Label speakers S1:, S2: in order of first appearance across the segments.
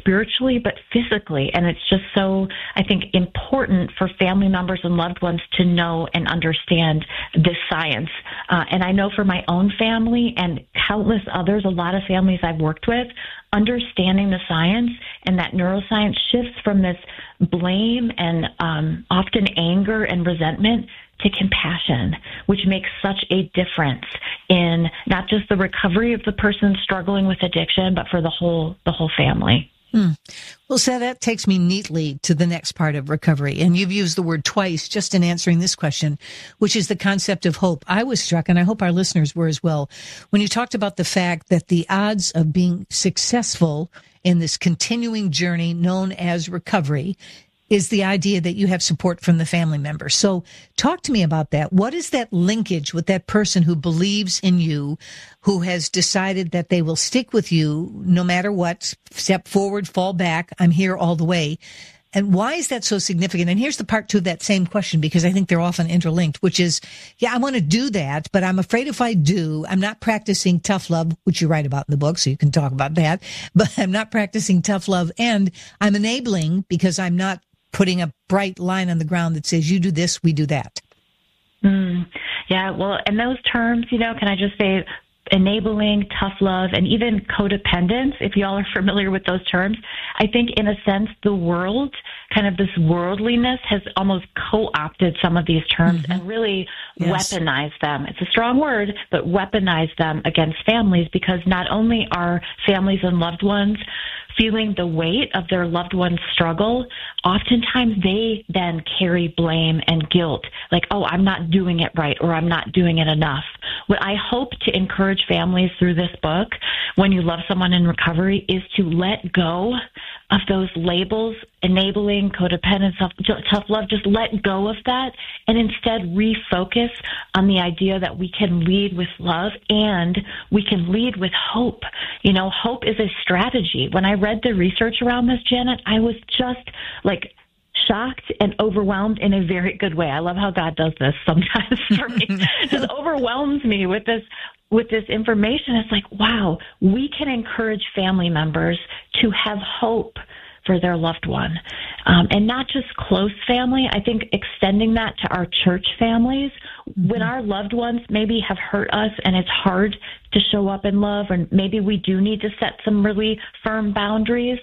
S1: spiritually, but physically. And it's just so, I think, important for family members and loved ones to know and understand this science. And I know for my own family and countless others, a lot of families I've worked with, understanding the science and that neuroscience shifts from this blame and often anger and resentment to compassion, which makes such a difference in not just the recovery of the person struggling with addiction, but for the whole family.
S2: Well, so that takes me neatly to the next part of recovery. And you've used the word twice just in answering this question, which is the concept of hope. I was struck, and I hope our listeners were as well, when you talked about the fact that the odds of being successful in this continuing journey known as recovery is the idea that you have support from the family member. So talk to me about that. What is that linkage with that person who believes in you, who has decided that they will stick with you no matter what, step forward, fall back, I'm here all the way? And why is that so significant? And here's the part two of that same question, because I think they're often interlinked, which is, yeah, I want to do that, but I'm afraid if I do, I'm not practicing tough love, which you write about in the book, so you can talk about that, but I'm not practicing tough love, and I'm enabling because I'm not putting a bright line on the ground that says, you do this, we do that.
S1: Yeah, well, in those terms, can I just say enabling, tough love, and even codependence, if y'all are familiar with those terms, I think in a sense the world, kind of this worldliness, has almost co-opted some of these terms and really weaponized them. It's a strong word, but weaponized them against families, because not only are families and loved ones feeling the weight of their loved one's struggle, oftentimes they then carry blame and guilt, like, oh, I'm not doing it right, or I'm not doing it enough. What I hope to encourage families through this book, when you love someone in recovery, is to let go of those labels, enabling, codependence, tough love. Just let go of that and instead refocus on the idea that we can lead with love and we can lead with hope. Hope is a strategy. When I read the research around this, Janet, I was just like shocked and overwhelmed in a very good way. I love how God does this sometimes for me. Just overwhelms me with this information. It's like, wow, we can encourage family members to have hope for their loved one. And not just close family. I think extending that to our church families, when our loved ones maybe have hurt us and it's hard to show up in love, and maybe we do need to set some really firm boundaries,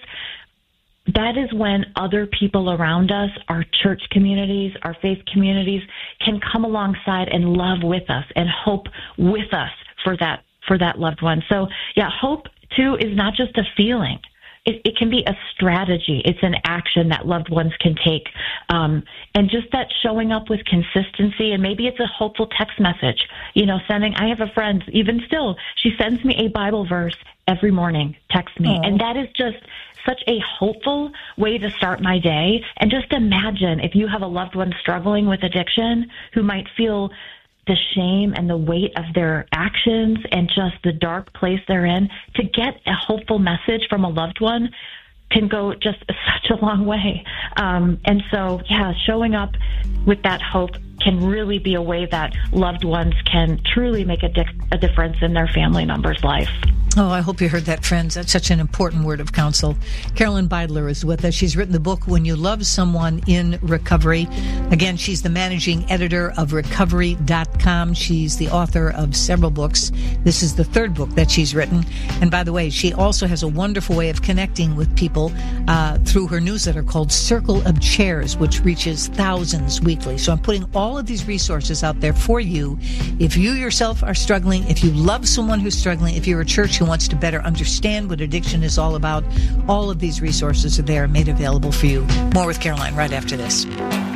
S1: that is when other people around us, our church communities, our faith communities, can come alongside and love with us and hope with us for that loved one. So, yeah, hope, too, is not just a feeling. It can be a strategy. It's an action that loved ones can take. And just that showing up with consistency, and maybe it's a hopeful text message, I have a friend, even still, she sends me a Bible verse every morning, text me. And that is just such a hopeful way to start my day. And just imagine if you have a loved one struggling with addiction who might feel the shame and the weight of their actions and just the dark place they're in, to get a hopeful message from a loved one can go just such a long way. And so, yeah, showing up with that hope can really be a way that loved ones can truly make a difference in their family member's life.
S2: Oh, I hope you heard that, friends. That's such an important word of counsel. Carolyn Beidler is with us. She's written the book, When You Love Someone in Recovery. Again, she's the managing editor of recovery.com. She's the author of several books. This is the third book that she's written. And by the way, she also has a wonderful way of connecting with people through her newsletter called Circle of Chairs, which reaches thousands weekly. So I'm putting all of these resources out there for you. If you yourself are struggling, if you love someone who's struggling, if you're a church who wants to better understand what addiction is all about, all of these resources are there, made available for you. More with Caroline right after this.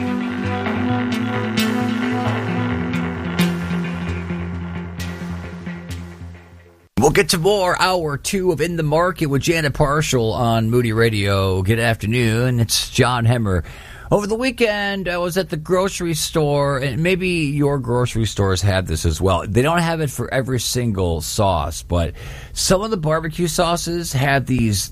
S3: We'll get to more hour 2 of In the Market with Janet Parshall on Moody Radio. Good afternoon. It's John Hemmer. Over the weekend, I was at the grocery store, and maybe your grocery stores have this as well. They don't have it for every single sauce, but some of the barbecue sauces have these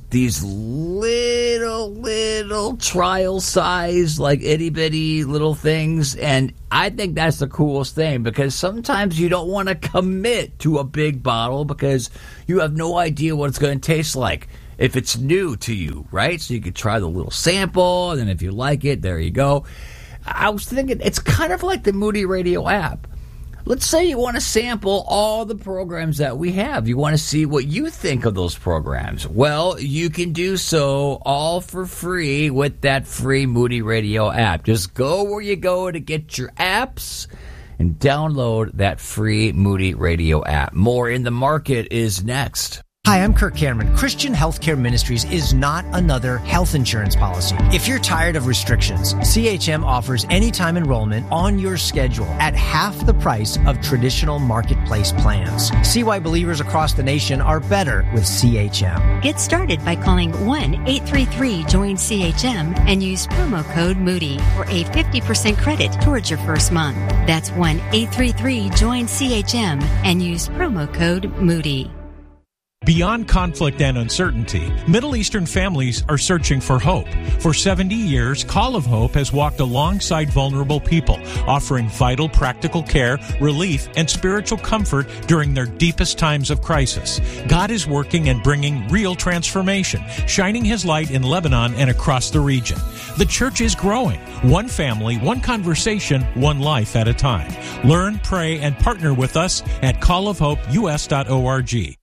S3: little trial size, like itty-bitty little things, and I think that's the coolest thing, because sometimes you don't want to commit to a big bottle because you have no idea what it's going to taste like. if it's new to you, right? So you could try the little sample, and then if you like it, there you go. I was thinking it's kind of like the Moody Radio app. Let's say you want to sample all the programs that we have. You want to see what you think of those programs. Well, you can do so all for free with that free Moody Radio app. Just go where you go to get your apps and download that free Moody Radio app. More in the Market is next.
S4: Hi, I'm Kirk Cameron. Christian Healthcare Ministries is not another health insurance policy. If you're tired of restrictions, CHM offers anytime enrollment on your schedule at half the price of traditional marketplace plans. See why believers across the nation are better with CHM.
S5: Get started by calling 1-833-JOIN-CHM and use promo code Moody for a 50% credit towards your first month. That's 1-833-JOIN-CHM and use promo code Moody.
S6: Beyond conflict and uncertainty, Middle Eastern families are searching for hope. For 70 years, Call of Hope has walked alongside vulnerable people, offering vital practical care, relief, and spiritual comfort during their deepest times of crisis. God is working and bringing real transformation, shining His light in Lebanon and across the region. The church is growing, one family, one conversation, one life at a time. Learn, pray, and partner with us at callofhopeus.org.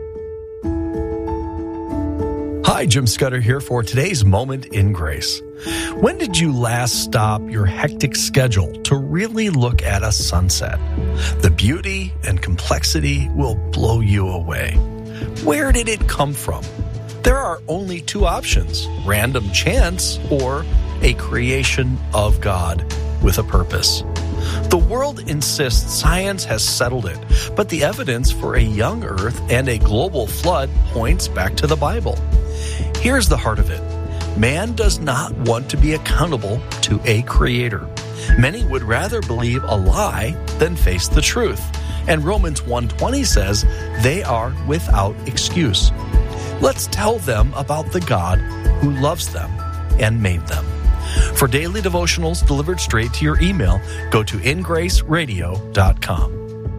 S7: Hi, Jim Scudder here for today's Moment in Grace. When did you last stop your hectic schedule to really look at a sunset? The beauty and complexity will blow you away. Where did it come from? There are only two options: random chance or a creation of God with a purpose. The world insists science has settled it, but the evidence for a young earth and a global flood points back to the Bible. Here's the heart of it. Man does not want to be accountable to a creator. Many would rather believe a lie than face the truth. And Romans 1:20 says they are without excuse. Let's tell them about the God who loves them and made them. For daily devotionals delivered straight to your email, go to ingraceradio.com.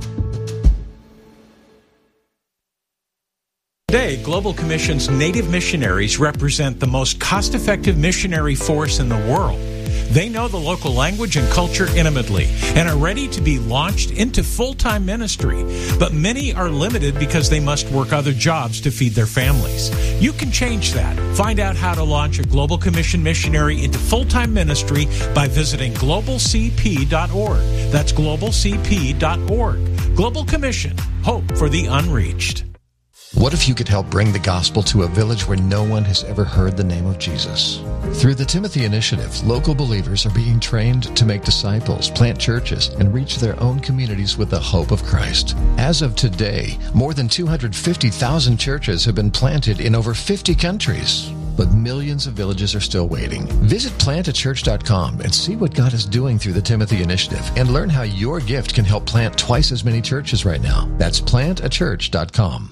S6: Today, Global Commission's Native missionaries represent the most cost-effective missionary force in the world. They know the local language and culture intimately and are ready to be launched into full-time ministry. But many are limited because they must work other jobs to feed their families. You can change that. Find out how to launch a Global Commission missionary into full-time ministry by visiting globalcp.org. That's globalcp.org. Global Commission. Hope for the unreached.
S8: What if you could help bring the gospel to a village where no one has ever heard the name of Jesus? Through the Timothy Initiative, local believers are being trained to make disciples, plant churches, and reach their own communities with the hope of Christ. As of today, more than 250,000 churches have been planted in over 50 countries. But millions of villages are still waiting. Visit plantachurch.com and see what God is doing through the Timothy Initiative and learn how your gift can help plant twice as many churches right now. That's plantachurch.com.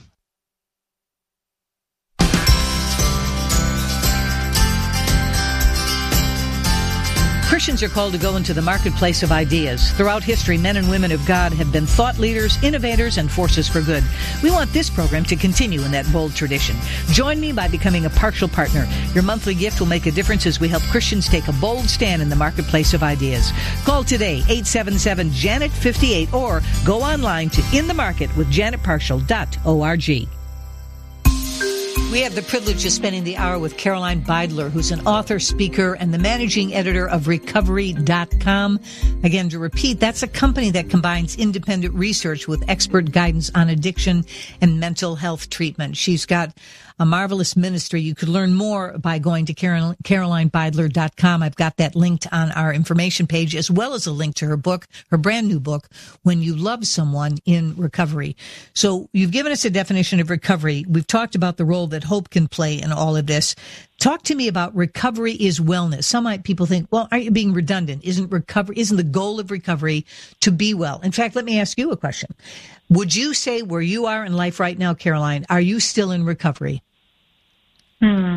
S2: Christians are called to go into the marketplace of ideas. Throughout history, men and women of God have been thought leaders, innovators, and forces for good. We want this program to continue in that bold tradition. Join me by becoming a partial partner. Your monthly gift will make a difference as we help Christians take a bold stand in the marketplace of ideas. Call today, 877-JANET-58, or go online to inthemarketwithjanetparshall.org. We have the privilege of spending the hour with Caroline Beidler, who's an author, speaker, and the managing editor of Recovery.com. Again, to repeat, that's a company that combines independent research with expert guidance on addiction and mental health treatment. She's got a marvelous ministry. You could learn more by going to CarolineBeidler.com. I've got that linked on our information page, as well as a link to her book, her brand new book, When You Love Someone in Recovery. So you've given us a definition of recovery. We've talked about the role that hope can play in all of this. Talk to me about recovery is wellness. Some people think, well, aren't you being redundant? Isn't the goal of recovery to be well? In fact, let me ask you a question. Would you say where you are in life right now, Caroline, are you still in recovery?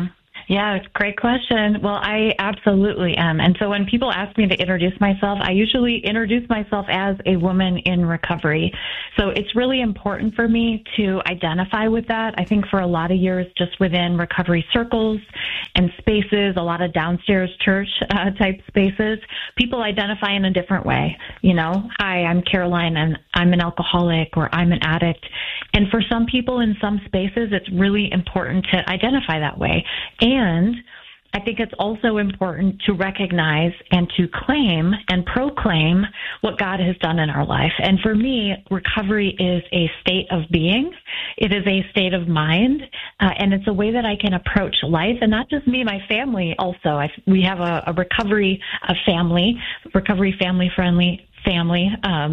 S1: Yeah, great question. Well, I absolutely am. And so when people ask me to introduce myself, I usually introduce myself as a woman in recovery. So it's really important for me to identify with that. I think for a lot of years, just within recovery circles and spaces, a lot of downstairs church type spaces, people identify in a different way. You know, hi, I'm Caroline, and I'm an alcoholic, or I'm an addict. And for some people in some spaces, it's really important to identify that way. And I think it's also important to recognize and to claim and proclaim what God has done in our life. And for me, recovery is a state of being. It is a state of mind. And it's a way that I can approach life. And not just me, my family also. We have a recovery family, family-friendly family.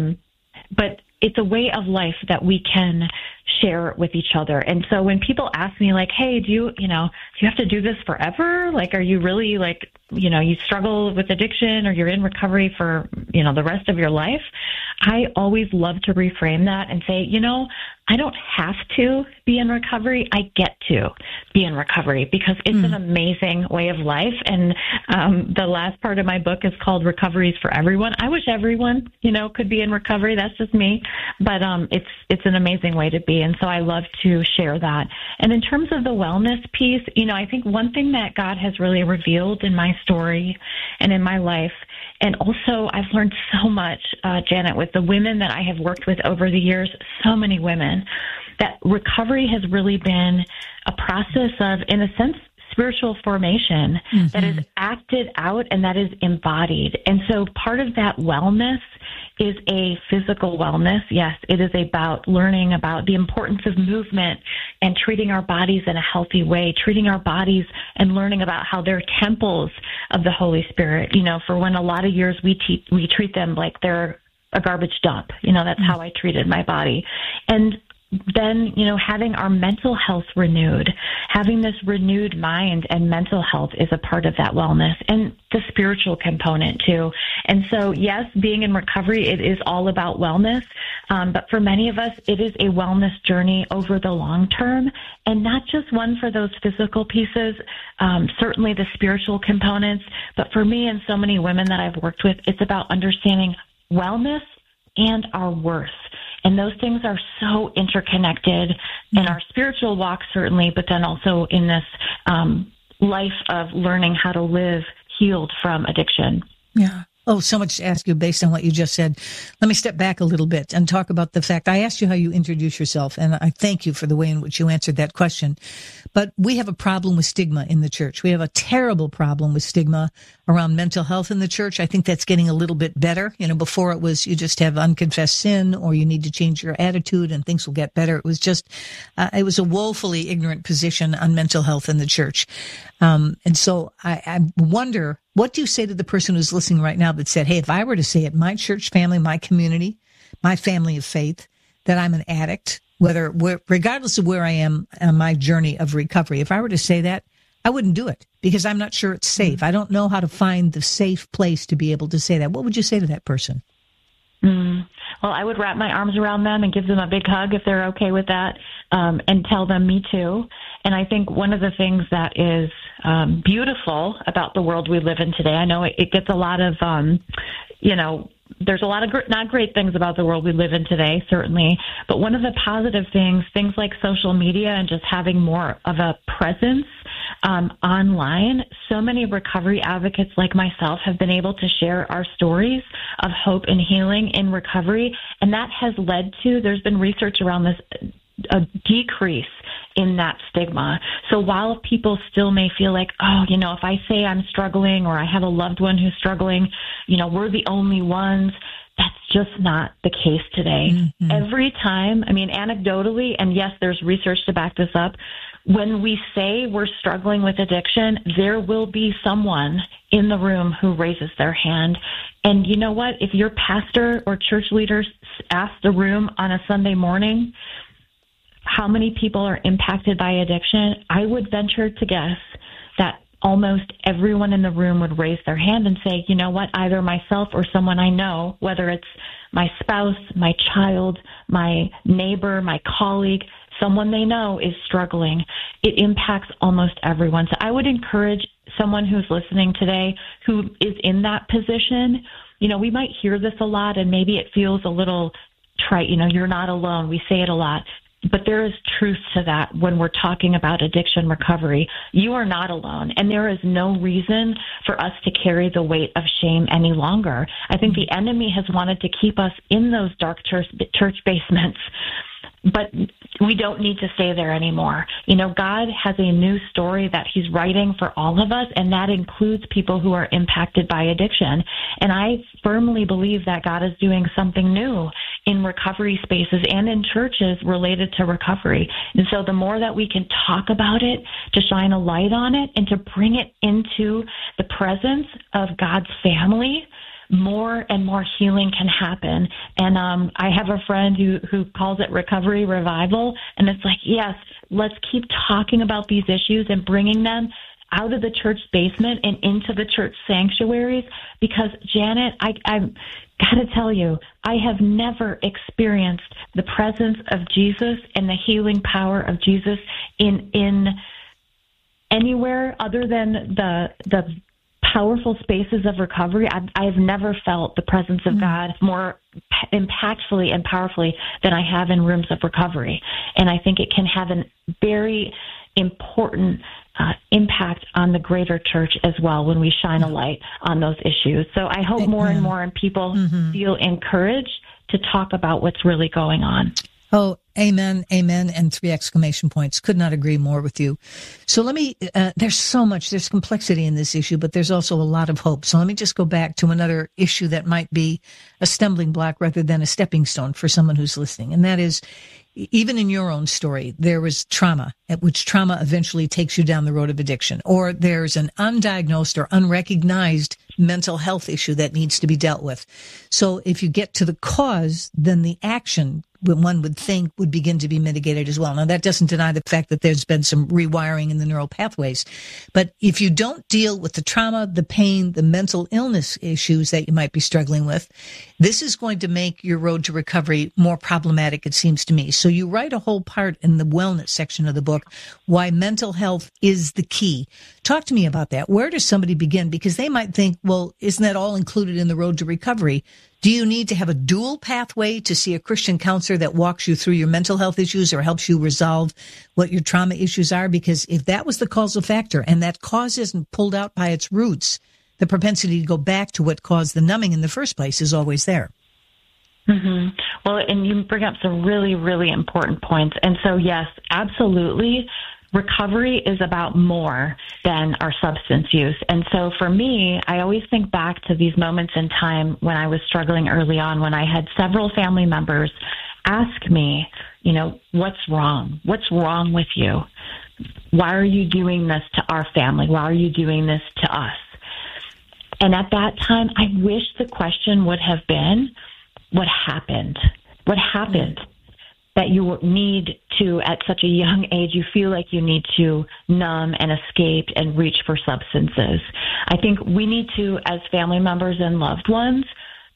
S1: But it's a way of life that we can share with each other. And so when people ask me, like, hey, do you have to do this forever? Like, are you really, like, you struggle with addiction, or you're in recovery for, the rest of your life? I always love to reframe that and say, I don't have to be in recovery. I get to be in recovery because it's an amazing way of life. And the last part of my book is called Recovery is for Everyone. I wish everyone, could be in recovery. That's just me. But it's an amazing way to be. And so I love to share that. And in terms of the wellness piece, I think one thing that God has really revealed in my story and in my life, and also I've learned so much, Janet, with the women that I have worked with over the years, so many women, that recovery has really been a process of, in a sense, spiritual formation that is acted out and that is embodied. And so part of that wellness is a physical wellness. Yes, it is about learning about the importance of movement and treating our bodies in a healthy way, treating our bodies and learning about how they're temples of the Holy Spirit. For when a lot of years we treat them like they're a garbage dump. That's how I treated my body. And then, having our mental health renewed, having this renewed mind and mental health is a part of that wellness, and the spiritual component too. And so, yes, being in recovery, it is all about wellness. But for many of us, it is a wellness journey over the long term, and not just one for those physical pieces, certainly the spiritual components. But for me and so many women that I've worked with, it's about understanding wellness and our worth. And those things are so interconnected in our spiritual walk, certainly, but then also in this life of learning how to live healed from addiction.
S2: Yeah. Oh, so much to ask you based on what you just said. Let me step back a little bit and talk about the fact I asked you how you introduce yourself, and I thank you for the way in which you answered that question. But we have a problem with stigma in the church. We have a terrible problem with stigma around mental health in the church. I think that's getting a little bit better. Before it was you just have unconfessed sin, or you need to change your attitude and things will get better. It was just, it was a woefully ignorant position on mental health in the church. And so I wonder, what do you say to the person who's listening right now that said, hey, if I were to say it, my church family, my community, my family of faith, that I'm an addict, regardless of where I am on my journey of recovery, if I were to say that, I wouldn't do it because I'm not sure it's safe. I don't know how to find the safe place to be able to say that. What would you say to that person?
S1: Well, I would wrap my arms around them and give them a big hug if they're okay with that, and tell them me too. And I think one of the things that is beautiful about the world we live in today, I know it gets a lot of, there's a lot of not great things about the world we live in today, certainly. But one of the positive things like social media and just having more of a presence online, so many recovery advocates like myself have been able to share our stories of hope and healing in recovery. And that has led to, there's been research around this, a decrease in that stigma. So while people still may feel like, if I say I'm struggling or I have a loved one who's struggling, we're the only ones, that's just not the case today. Every time, anecdotally, and yes, there's research to back this up, when we say we're struggling with addiction, there will be someone in the room who raises their hand. And you know what? If your pastor or church leaders ask the room on a Sunday morning, how many people are impacted by addiction, I would venture to guess that almost everyone in the room would raise their hand and say, you know what, either myself or someone I know, whether it's my spouse, my child, my neighbor, my colleague, someone they know is struggling, it impacts almost everyone. So I would encourage someone who's listening today who is in that position. We might hear this a lot and maybe it feels a little trite. You're not alone. We say it a lot. But there is truth to that when we're talking about addiction recovery. You are not alone, and there is no reason for us to carry the weight of shame any longer. I think the enemy has wanted to keep us in those dark church basements, but we don't need to stay there anymore. God has a new story that he's writing for all of us, and that includes people who are impacted by addiction. And I firmly believe that God is doing something new in recovery spaces and in churches related to recovery. And so the more that we can talk about it, to shine a light on it, and to bring it into the presence of God's family, more and more healing can happen. And I have a friend who calls it recovery revival. And it's like, yes, let's keep talking about these issues and bringing them out of the church basement and into the church sanctuaries. Because, Janet, I've got to tell you, I have never experienced the presence of Jesus and the healing power of Jesus in anywhere other than the powerful spaces of recovery. I've never felt the presence of God more impactfully and powerfully than I have in rooms of recovery. And I think it can have a very important impact on the greater church as well when we shine a light on those issues. So I hope more and more people feel encouraged to talk about what's really going on.
S2: Oh, amen, amen, and 3 exclamation points. Could not agree more with you. So let me, there's complexity in this issue, but there's also a lot of hope. So let me just go back to another issue that might be a stumbling block rather than a stepping stone for someone who's listening. And that is, even in your own story, there was trauma, at which trauma eventually takes you down the road of addiction, or there's an undiagnosed or unrecognized mental health issue that needs to be dealt with. So if you get to the cause, then the action, one would think, would begin to be mitigated as well. Now, that doesn't deny the fact that there's been some rewiring in the neural pathways. But if you don't deal with the trauma, the pain, the mental illness issues that you might be struggling with, this is going to make your road to recovery more problematic, it seems to me. So you write a whole part in the wellness section of the book, why mental health is the key. Talk to me about that. Where does somebody begin? Because they might think, well, isn't that all included in the road to recovery? Do you need to have a dual pathway to see a Christian counselor that walks you through your mental health issues or helps you resolve what your trauma issues are? Because if that was the causal factor and that cause isn't pulled out by its roots, the propensity to go back to what caused the numbing in the first place is always there.
S1: Mm-hmm. Well, and you bring up some really, really important points. And so, yes, absolutely. Recovery is about more than our substance use. And so for me, I always think back to these moments in time when I was struggling early on, when I had several family members ask me, what's wrong? What's wrong with you? Why are you doing this to our family? Why are you doing this to us? And at that time, I wish the question would have been, what happened? What happened? That you need to, at such a young age, you feel like you need to numb and escape and reach for substances. I think we need to, as family members and loved ones,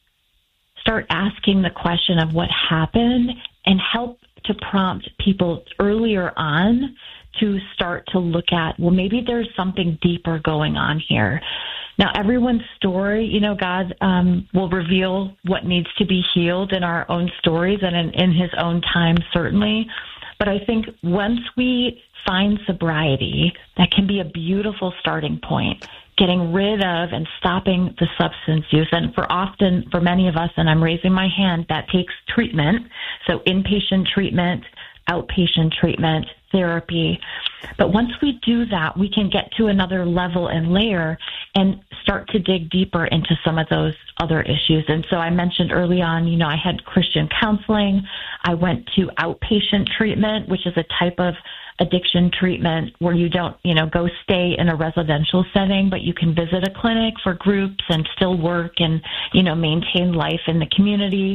S1: start asking the question of what happened and help to prompt people earlier on to start to look at, well, maybe there's something deeper going on here. Now, everyone's story, God will reveal what needs to be healed in our own stories and in his own time, certainly. But I think once we find sobriety, that can be a beautiful starting point, getting rid of and stopping the substance use. And for many of us, and I'm raising my hand, that takes treatment. So inpatient treatment, outpatient treatment, therapy. But once we do that, we can get to another level and layer and start to dig deeper into some of those other issues. And so I mentioned early on, I had Christian counseling. I went to outpatient treatment, which is a type of addiction treatment where you don't, go stay in a residential setting, but you can visit a clinic for groups and still work and, maintain life in the community.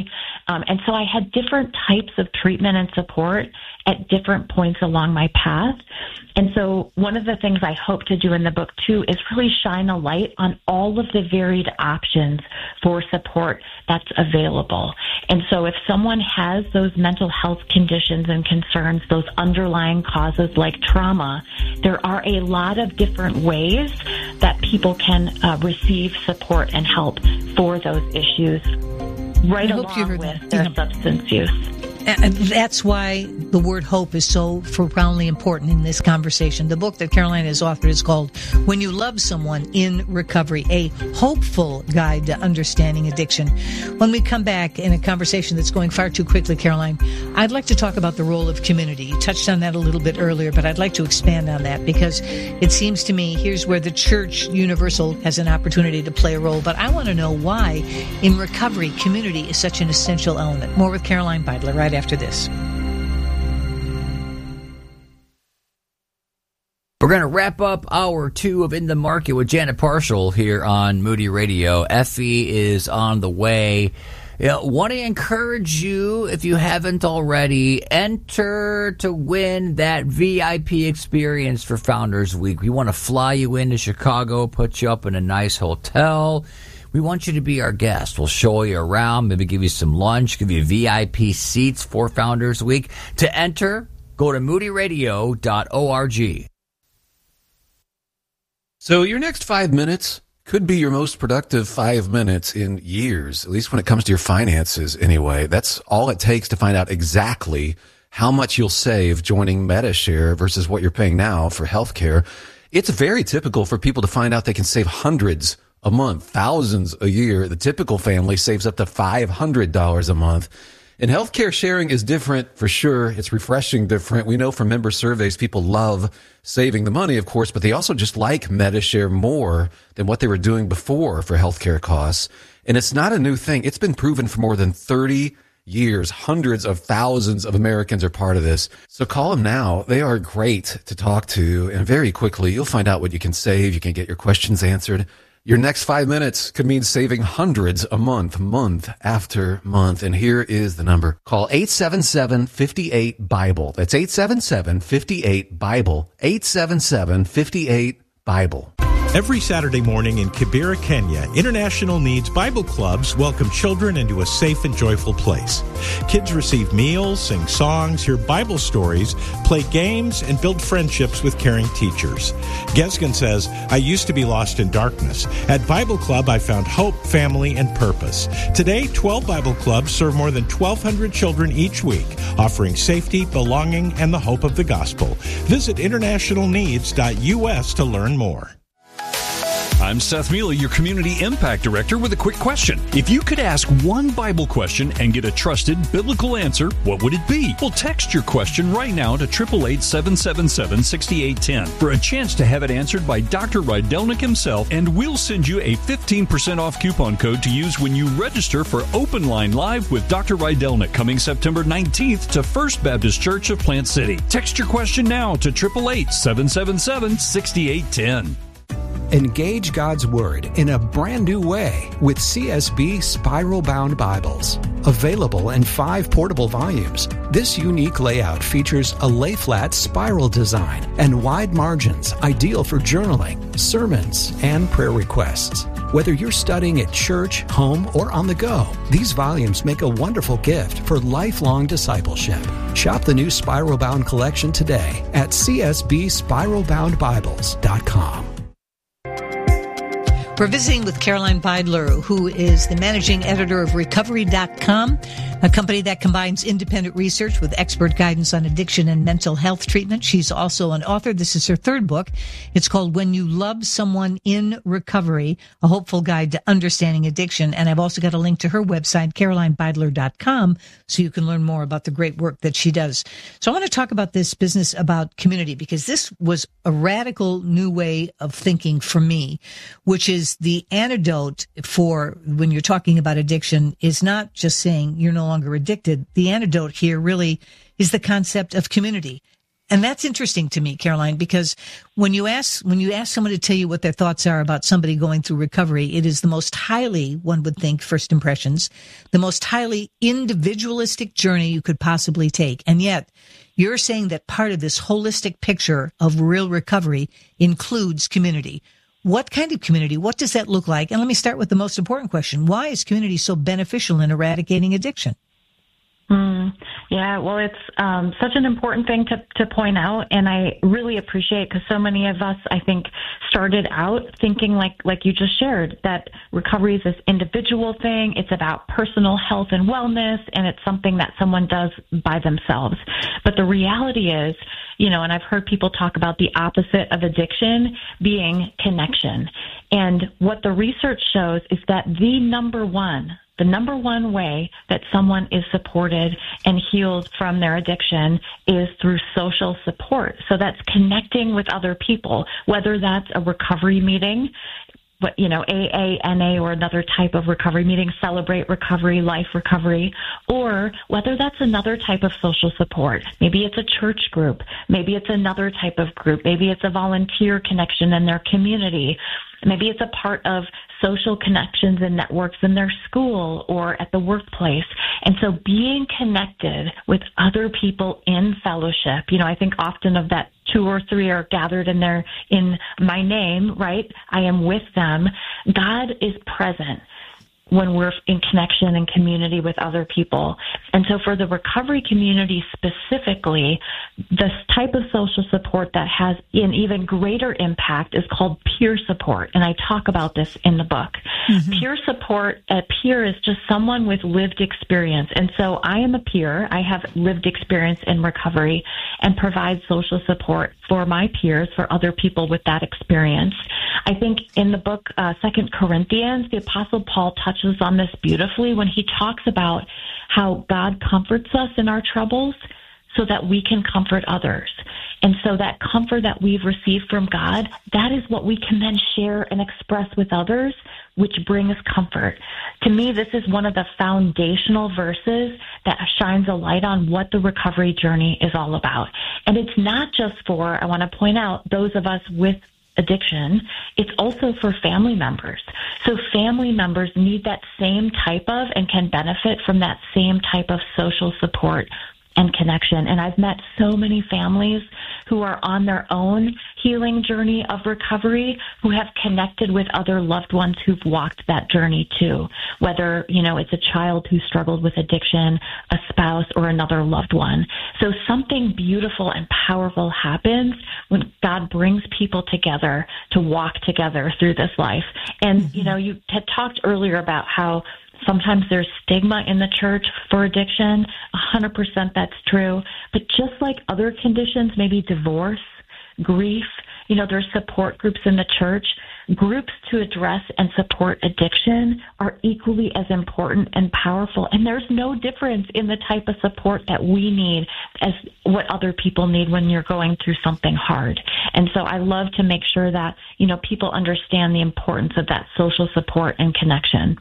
S1: And so I had different types of treatment and support at different points along my path. And so one of the things I hope to do in the book, too, is really shine a light on all of the varied options for support that's available. And so if someone has those mental health conditions and concerns, those underlying causes like trauma, there are a lot of different ways that people can receive support and help for those issues right along with their substance use.
S2: And that's why the word hope is so profoundly important in this conversation. The book that Caroline has authored is called When You Love Someone in Recovery, a hopeful guide to understanding addiction. When we come back in a conversation that's going far too quickly, Caroline, I'd like to talk about the role of community. You touched on that a little bit earlier, but I'd like to expand on that because it seems to me here's where the church universal has an opportunity to play a role. But I want to know why in recovery, community is such an essential element. More with Caroline Beidler right after this.
S3: We're going to wrap up hour 2 of In the Market with Janet Parshall here on Moody Radio. Effie is on the way. Want to encourage you, if you haven't already, enter to win that VIP experience for Founders Week. We want to fly you into Chicago, put you up in a nice hotel. We want you to be our guest. We'll show you around, maybe give you some lunch, give you VIP seats for Founders Week. To enter, go to moodyradio.org.
S9: So your next 5 minutes could be your most productive 5 minutes in years, at least when it comes to your finances anyway. That's all it takes to find out exactly how much you'll save joining Medi-Share versus what you're paying now for healthcare. It's very typical for people to find out they can save hundreds a month, thousands a year. The typical family saves up to $500 a month. And healthcare sharing is different for sure. It's refreshing different. We know from member surveys, people love saving the money, of course, but they also just like Medi-Share more than what they were doing before for healthcare costs. And it's not a new thing. It's been proven for more than 30 years. Hundreds of thousands of Americans are part of this. So call them now. They are great to talk to. And very quickly, you'll find out what you can save. You can get your questions answered. Your next 5 minutes could mean saving hundreds a month, month after month. And here is the number. Call 877-58-BIBLE. That's 877-58-BIBLE. 877-58-BIBLE.
S6: Every Saturday morning in Kibera, Kenya, International Needs Bible Clubs welcome children into a safe and joyful place. Kids receive meals, sing songs, hear Bible stories, play games, and build friendships with caring teachers. Gesgen says, I used to be lost in darkness. At Bible Club, I found hope, family, and purpose. Today, 12 Bible Clubs serve more than 1,200 children each week, offering safety, belonging, and the hope of the gospel. Visit internationalneeds.us to learn more.
S10: I'm Seth Mealy, your Community Impact Director, with a quick question. If you could ask one Bible question and get a trusted biblical answer, what would it be? Well, text your question right now to 888-777-6810 for a chance to have it answered by Dr. Rydelnik himself, and we'll send you a 15% off coupon code to use when you register for Open Line Live with Dr. Rydelnik coming September 19th to First Baptist Church of Plant City. Text your question now to 888-777-6810.
S11: Engage God's Word in a brand new way with CSB Spiral-Bound Bibles. Available in 5 portable volumes, this unique layout features a lay-flat spiral design and wide margins, ideal for journaling, sermons, and prayer requests. Whether you're studying at church, home, or on the go, these volumes make a wonderful gift for lifelong discipleship. Shop the new Spiral-Bound collection today at csbspiralboundbibles.com.
S2: We're visiting with Caroline Beidler, who is the managing editor of Recovery.com, a company that combines independent research with expert guidance on addiction and mental health treatment. She's also an author. This is her 3rd book. It's called When You Love Someone in Recovery, a hopeful guide to understanding addiction. And I've also got a link to her website, CarolineBeidler.com, so you can learn more about the great work that she does. So I want to talk about this business about community, because this was a radical new way of thinking for me, which is the antidote for when you're talking about addiction is not just saying you're no longer addicted. The antidote here really is the concept of community. And that's interesting to me, Caroline, because when you ask someone to tell you what their thoughts are about somebody going through recovery, it is the most highly, one would think, first impressions, the most highly individualistic journey you could possibly take. And yet you're saying that part of this holistic picture of real recovery includes community. What kind of community? What does that look like? And let me start with the most important question. Why is community so beneficial in eradicating addiction?
S1: Yeah, well, it's such an important thing to point out, and I really appreciate, because so many of us, I think, started out thinking like you just shared, that recovery is this individual thing. It's about personal health and wellness, and it's something that someone does by themselves. But the reality is, and I've heard people talk about the opposite of addiction being connection. And what the research shows is that the number one way that someone is supported and healed from their addiction is through social support. So that's connecting with other people, whether that's a recovery meeting, AA, NA, or another type of recovery meeting, Celebrate Recovery, Life Recovery, or whether that's another type of social support. Maybe it's a church group. Maybe it's another type of group. Maybe it's a volunteer connection in their community. Maybe it's a part of social connections and networks in their school or at the workplace. And so being connected with other people in fellowship, I think often of that 2 or 3 are gathered in my name, right? I am with them. God is present when we're in connection and community with other people. And so for the recovery community specifically, this type of social support that has an even greater impact is called peer support. And I talk about this in the book. Mm-hmm. Peer support, a peer is just someone with lived experience. And so I am a peer. I have lived experience in recovery and provide social support for my peers, for other people with that experience. I think in the book, 2 Corinthians, the Apostle Paul touches on this beautifully when he talks about how God comforts us in our troubles so that we can comfort others. And so that comfort that we've received from God, that is what we can then share and express with others, which brings comfort. To me, this is one of the foundational verses that shines a light on what the recovery journey is all about. And it's not just for, I want to point out, those of us with addiction, it's also for family members. So family members need that same type of and can benefit from that same type of social support and connection. And I've met so many families who are on their own healing journey of recovery who have connected with other loved ones who've walked that journey too, whether, it's a child who struggled with addiction, a spouse, or another loved one. So something beautiful and powerful happens when God brings people together to walk together through this life. And, you had talked earlier about how sometimes there's stigma in the church for addiction. 100% that's true. But just like other conditions, maybe divorce, grief, there's support groups in the church. Groups to address and support addiction are equally as important and powerful. And there's no difference in the type of support that we need as what other people need when you're going through something hard. And so I love to make sure that, people understand the importance of that social support and connection.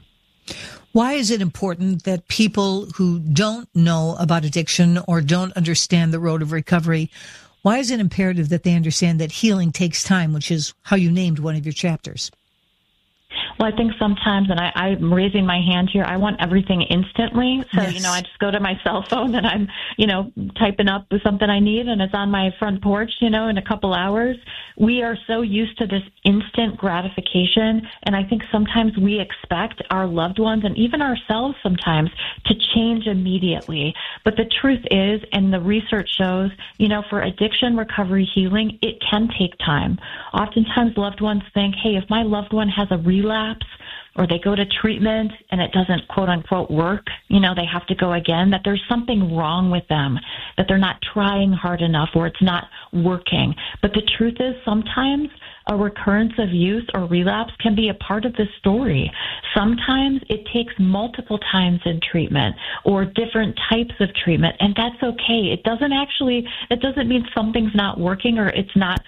S2: Why is it important that people who don't know about addiction or don't understand the road of recovery, why is it imperative that they understand that healing takes time, which is how you named one of your chapters?
S1: Well, I think sometimes, and I'm raising my hand here, I want everything instantly. So,
S2: yes.
S1: I just go to my cell phone and I'm, typing up with something I need and it's on my front porch, in a couple hours. We are so used to this instant gratification. And I think sometimes we expect our loved ones and even ourselves sometimes to change immediately. But the truth is, and the research shows, for addiction recovery healing, it can take time. Oftentimes loved ones think, hey, if my loved one has a relapse or they go to treatment and it doesn't quote unquote work, they have to go again, that there's something wrong with them, that they're not trying hard enough or it's not working. But the truth is sometimes a recurrence of use or relapse can be a part of the story. Sometimes it takes multiple times in treatment or different types of treatment, and that's okay. It doesn't mean something's not working or it's not,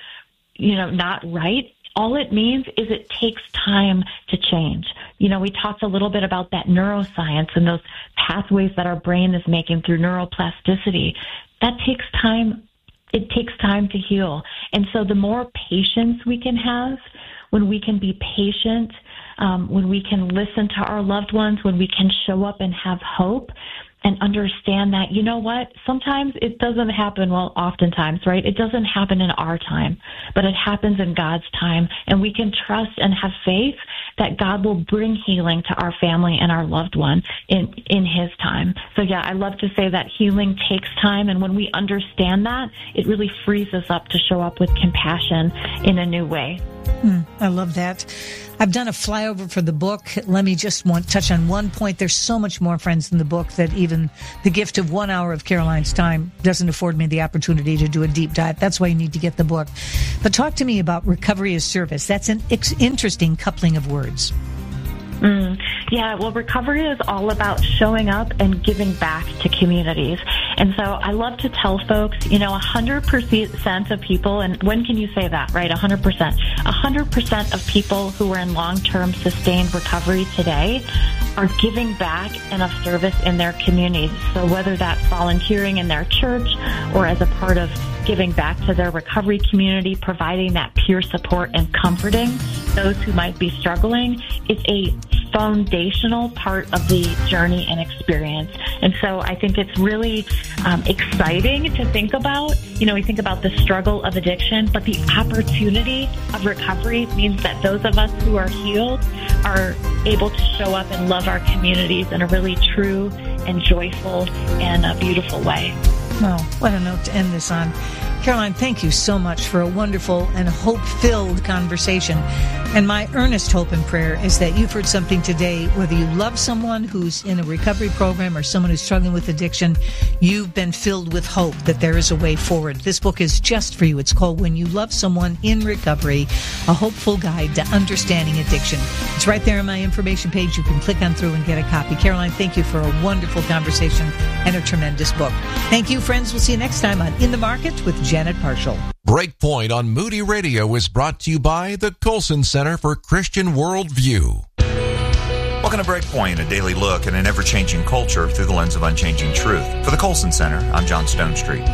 S1: not right. All it means is it takes time to change. We talked a little bit about that neuroscience and those pathways that our brain is making through neuroplasticity. That takes time it takes time to heal. And so the more patience we can have, when we can be patient, when we can listen to our loved ones, when we can show up and have hope and understand that, you know what, sometimes it doesn't happen, well, oftentimes, right? It doesn't happen in our time, but it happens in God's time. And we can trust and have faith that God will bring healing to our family and our loved one in his time. So yeah, I love to say that healing takes time. And when we understand that, it really frees us up to show up with compassion in a new way.
S2: I love that. I've done a flyover for the book. Let me just touch on one point. There's so much more, friends, in the book that even the gift of 1 hour of Caroline's time doesn't afford me the opportunity to do a deep dive. That's why you need to get the book. But talk to me about recovery as service. That's an interesting coupling of words.
S1: Yeah, well, recovery is all about showing up and giving back to communities. And so I love to tell folks, 100% of people, and when can you say that, right? 100%. 100% of people who are in long-term sustained recovery today are giving back and of service in their communities. So whether that's volunteering in their church or as a part of giving back to their recovery community, providing that peer support and comforting those who might be struggling, is a foundational part of the journey and experience. And so I think it's really exciting to think about. We think about the struggle of addiction, but the opportunity of recovery means that those of us who are healed are able to show up and love our communities in a really true and joyful and a beautiful way.
S2: Well, what a note to end this on. Caroline, thank you so much for a wonderful and hope-filled conversation. And my earnest hope and prayer is that you've heard something today, whether you love someone who's in a recovery program or someone who's struggling with addiction, you've been filled with hope that there is a way forward. This book is just for you. It's called When You Love Someone in Recovery, a hopeful guide to understanding addiction. It's right there on my information page. You can click on through and get a copy. Caroline, thank you for a wonderful conversation and a tremendous book. Thank you, friends. We'll see you next time on In the Market with Janet Parshall.
S12: Breakpoint on Moody Radio is brought to you by the Colson Center for Christian Worldview.
S13: Welcome to Breakpoint, a daily look at an ever-changing culture through the lens of unchanging truth. For the Colson Center, I'm John Stonestreet.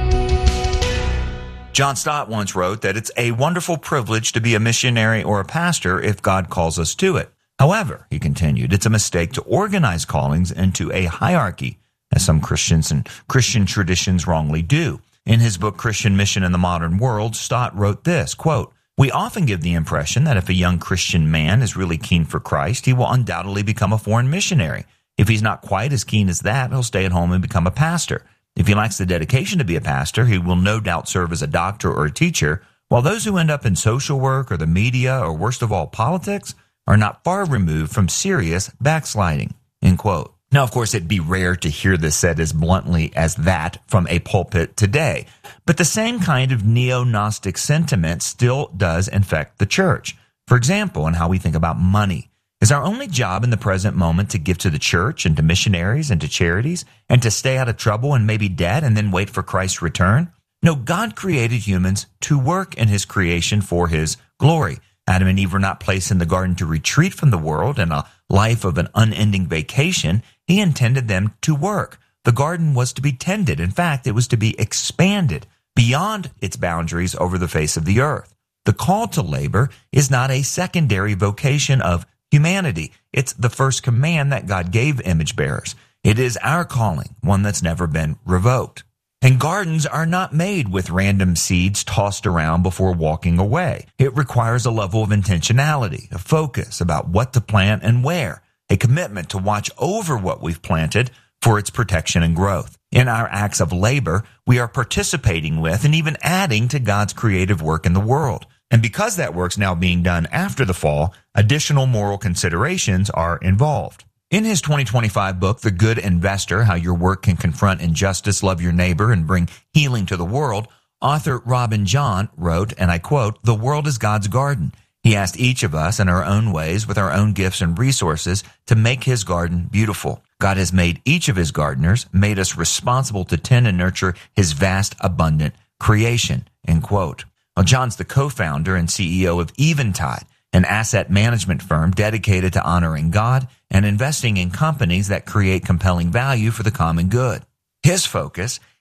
S13: John Stott once wrote that it's a wonderful privilege to be a missionary or a pastor if God calls us to it. However, he continued, it's a mistake to organize callings into a hierarchy, as some Christians and Christian traditions wrongly do. In his book, Christian Mission in the Modern World, Stott wrote this, quote, "We often give the impression that if a young Christian man is really keen for Christ, he will undoubtedly become a foreign missionary. If he's not quite as keen as that, he'll stay at home and become a pastor. If he lacks the dedication to be a pastor, he will no doubt serve as a doctor or a teacher, while those who end up in social work or the media or worst of all, politics, are not far removed from serious backsliding," end quote. Now, of course, it'd be rare to hear this said as bluntly as that from a pulpit today. But the same kind of neo-Gnostic sentiment still does infect the church. For example, in how we think about money. Is our only job in the present moment to give to the church and to missionaries and to charities and to stay out of trouble and maybe debt and then wait for Christ's return? No, God created humans to work in his creation for his glory. Adam and Eve were not placed in the garden to retreat from the world and a life of an unending vacation. He intended them to work. The garden was to be tended. In fact, it was to be expanded beyond its boundaries over the face of the earth. The call to labor is not a secondary vocation of humanity. It's the first command that God gave image bearers. It is our calling, one that's never been revoked. And gardens are not made with random seeds tossed around before walking away. It requires a level of intentionality, a focus about what to plant and where, a commitment to watch over what we've planted for its protection and growth. In our acts of labor, we are participating with and even adding to God's creative work in the world. And because that work's now being done after the fall, additional moral considerations are involved. In his 2025 book, The Good Investor, How Your Work Can Confront Injustice, Love Your Neighbor, and Bring Healing to the World, author Robin John wrote, and I quote, "The world is God's garden. He asked each of us in our own ways, with our own gifts and resources, to make his garden beautiful. God has made each of his gardeners, made us responsible to tend and nurture his vast, abundant creation," end quote. Well, John's the co-founder and CEO of Eventide, an asset management firm dedicated to honoring God and investing in companies that create compelling value for the common good. His focus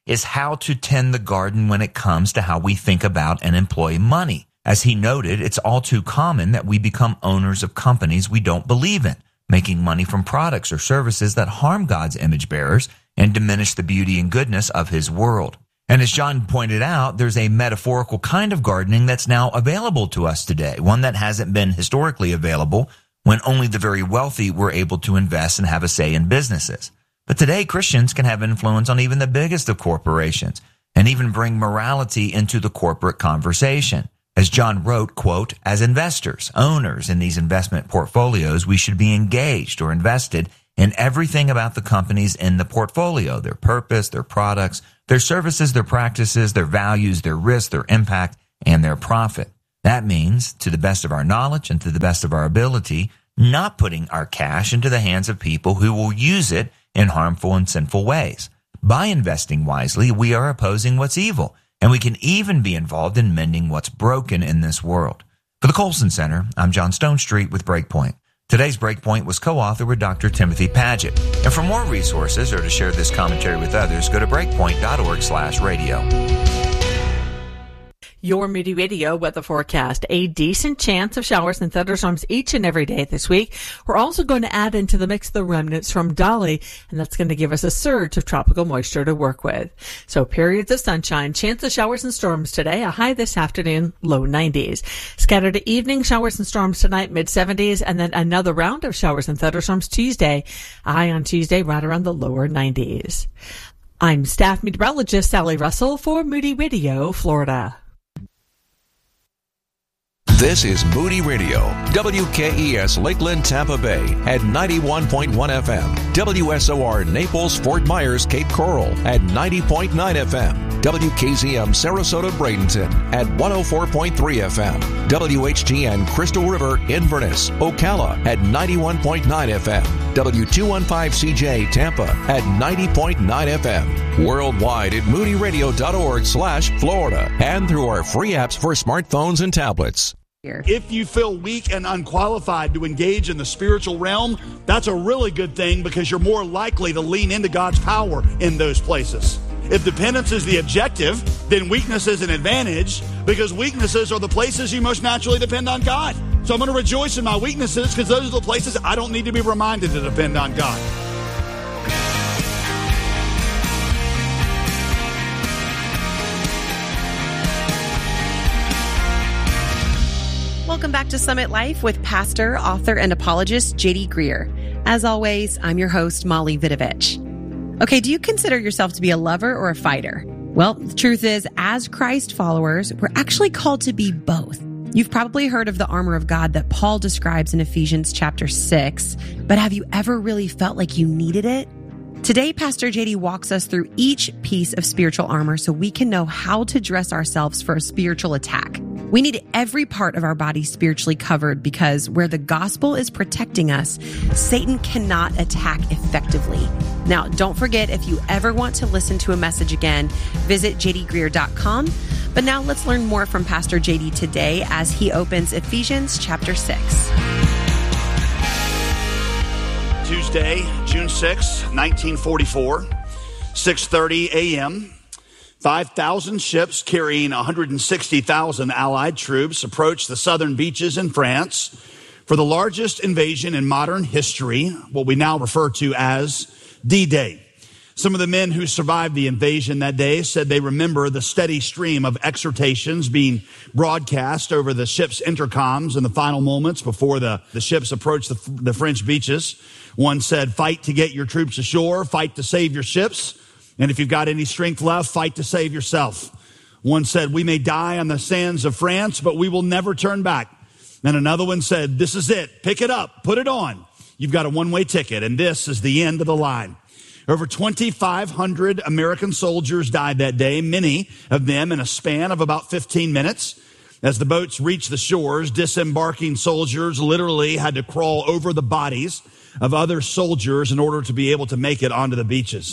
S13: is how to tend the garden when it comes to how we think about and employ money. As he noted, it's all too common that we become owners of companies we don't believe in, making money from products or services that harm God's image bearers and diminish the beauty and goodness of his world. And as John pointed out, there's a metaphorical kind of gardening that's now available to us today, one that hasn't been historically available when only the very wealthy were able to invest and have a say in businesses. But today, Christians can have influence on even the biggest of corporations and even bring morality into the corporate conversation. As John wrote, quote, as investors, owners in these investment portfolios, we should be engaged or invested in everything about the companies in the portfolio, their purpose, their products, their services, their practices, their values, their risks, their impact, and their profit. That means, to the best of our knowledge and to the best of our ability, not putting our cash into the hands of people who will use it in harmful and sinful ways. By investing wisely, we are opposing what's evil, and we can even be involved in mending what's broken in this world. For the Colson Center, I'm John Stonestreet with Breakpoint. Today's Breakpoint was co-authored with Dr. Timothy Paget. And for more resources or to share this commentary with others, go to breakpoint.org/radio.
S14: Your Moody Radio weather forecast. A decent chance of showers and thunderstorms each and every day this week. We're also going to add into the mix the remnants from Dolly, and that's going to give us a surge of tropical moisture to work with. So periods of sunshine, chance of showers and storms today, a high this afternoon, low 90s. Scattered evening showers and storms tonight, mid 70s, and then another round of showers and thunderstorms Tuesday, a high on Tuesday right around the lower 90s. I'm staff meteorologist Sally Russell for Moody Radio, Florida.
S12: This is Moody Radio, WKES Lakeland, Tampa Bay at 91.1 FM, WSOR Naples, Fort Myers, Cape Coral at 90.9 FM, WKZM Sarasota, Bradenton at 104.3 FM, WHTN Crystal River, Inverness, Ocala at 91.9 FM, W215CJ Tampa at 90.9 FM, worldwide at moodyradio.org/Florida, and through our free apps for smartphones and tablets.
S15: If you feel weak and unqualified to engage in the spiritual realm, that's a really good thing because you're more likely to lean into God's power in those places. If dependence is the objective, then weakness is an advantage because weaknesses are the places you most naturally depend on God. So I'm going to rejoice in my weaknesses because those are the places I don't need to be reminded to depend on God.
S16: Welcome back to Summit Life with pastor, author, and apologist J.D. Greear. As always, I'm your host, Molly Vidovich. Okay, do you consider yourself to be a lover or a fighter? Well, the truth is, as Christ followers, we're actually called to be both. You've probably heard of the armor of God that Paul describes in Ephesians chapter 6, but have you ever really felt like you needed it? Today, Pastor JD walks us through each piece of spiritual armor so we can know how to dress ourselves for a spiritual attack. We need every part of our body spiritually covered because where the gospel is protecting us, Satan cannot attack effectively. Now, don't forget, if you ever want to listen to a message again, visit jdgreear.com. But now let's learn more from Pastor JD today as he opens Ephesians chapter 6.
S15: Tuesday, June 6, 1944, 6:30 a.m., 5,000 ships carrying 160,000 Allied troops approached the southern beaches in France for the largest invasion in modern history, what we now refer to as D-Day. Some of the men who survived the invasion that day said they remember the steady stream of exhortations being broadcast over the ship's intercoms in the final moments before the ships approached the French beaches. One said, fight to get your troops ashore, fight to save your ships, and if you've got any strength left, fight to save yourself. One said, we may die on the sands of France, but we will never turn back. And another one said, this is it, pick it up, put it on. You've got a one-way ticket, and this is the end of the line. Over 2,500 American soldiers died that day, many of them in a span of about 15 minutes. As the boats reached the shores, disembarking soldiers literally had to crawl over the bodies of other soldiers in order to be able to make it onto the beaches.